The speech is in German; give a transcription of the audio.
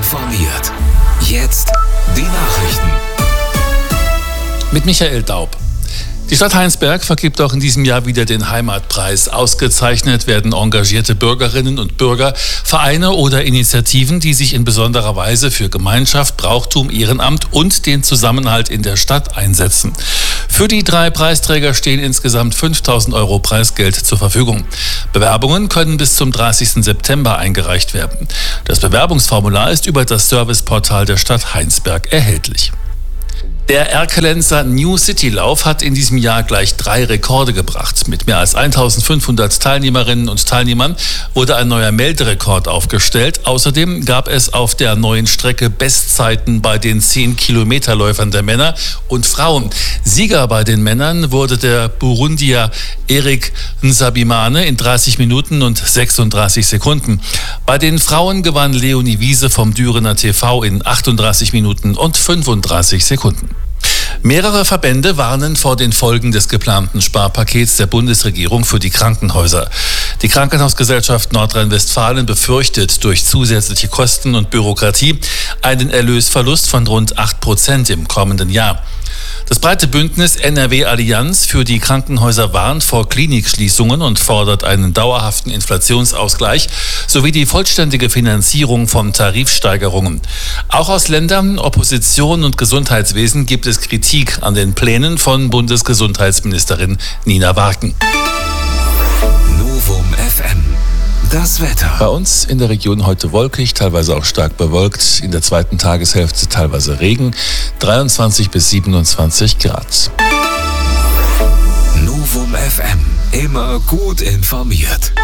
informiert. Jetzt die Nachrichten. Mit Michael Daub. Die Stadt Heinsberg vergibt auch in diesem Jahr wieder den Heimatpreis. Ausgezeichnet werden engagierte Bürgerinnen und Bürger, Vereine oder Initiativen, die sich in besonderer Weise für Gemeinschaft, Brauchtum, Ehrenamt und den Zusammenhalt in der Stadt einsetzen. Für die 3 Preisträger stehen insgesamt 5.000 € Preisgeld zur Verfügung. Bewerbungen können bis zum 30. September eingereicht werden. Das Bewerbungsformular ist über das Serviceportal der Stadt Heinsberg erhältlich. Der Erkelenzer New City Lauf hat in diesem Jahr gleich 3 Rekorde gebracht. Mit mehr als 1.500 Teilnehmerinnen und Teilnehmern wurde ein neuer Melderekord aufgestellt. Außerdem gab es auf der neuen Strecke Bestzeiten bei den 10-Kilometer-Läufern der Männer und Frauen. Sieger bei den Männern wurde der Burundier Erik Nsabimane in 30 Minuten und 36 Sekunden. Bei den Frauen gewann Leonie Wiese vom Dürener TV in 38 Minuten und 35 Sekunden. Mehrere Verbände warnen vor den Folgen des geplanten Sparpakets der Bundesregierung für die Krankenhäuser. Die Krankenhausgesellschaft Nordrhein-Westfalen befürchtet durch zusätzliche Kosten und Bürokratie einen Erlösverlust von rund 8% im kommenden Jahr. Das breite Bündnis NRW Allianz für die Krankenhäuser warnt vor Klinikschließungen und fordert einen dauerhaften Inflationsausgleich sowie die vollständige Finanzierung von Tarifsteigerungen. Auch aus Ländern, Opposition und Gesundheitswesen gibt es Kritik an den Plänen von Bundesgesundheitsministerin Nina Warken. Novum FM. Das Wetter. Bei uns in der Region heute wolkig, teilweise auch stark bewölkt. In der zweiten Tageshälfte teilweise Regen, 23 bis 27 Grad. Novum FM. Immer gut informiert.